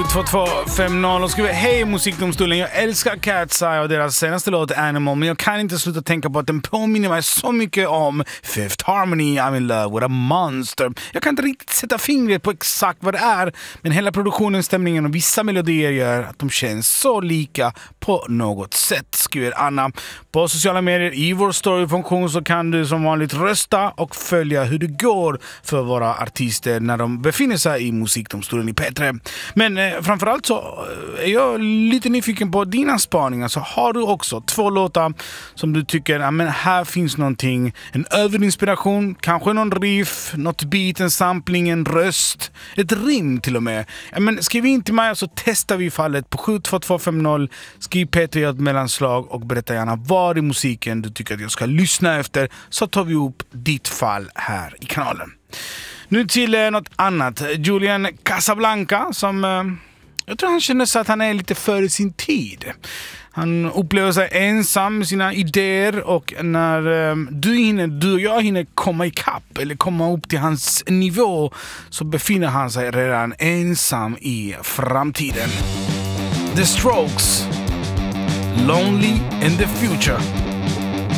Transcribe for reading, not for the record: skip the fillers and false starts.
72250 och skriver: hej musikdomstolen, jag älskar Cat's Eye och deras senaste låt Animal, men jag kan inte sluta tänka på att den påminner mig så mycket om Fifth Harmony, I'm in love with a monster. Jag kan inte riktigt sätta fingret på exakt vad det är, men hela produktionen, stämningen och vissa melodier gör att de känns så lika på något sätt, skriver Anna. På sociala medier i vår storyfunktion så kan du som vanligt rösta och följa hur det går för våra artister när de befinner sig i musikdomstolen i P3. Men framförallt så är jag lite nyfiken på dina spaningar. Så har du också 2 låtar som du tycker, men här finns någonting, en överinspiration, kanske någon riff, något beat, en sampling, en röst, ett rim till och med. Men skriv in till mig så testar vi fallet på 72250. Skriv P3 ett mellanslag och berätta gärna vad i musiken du tycker att jag ska lyssna efter, så tar vi upp ditt fall här i kanalen. Nu till något annat. Julian Casablanca, som jag tror han känner sig att han är lite före sin tid. Han upplever sig ensam med sina idéer, och när du och jag hinner komma ikapp eller komma upp till hans nivå så befinner han sig redan ensam i framtiden. The Strokes, Lonely in the Future.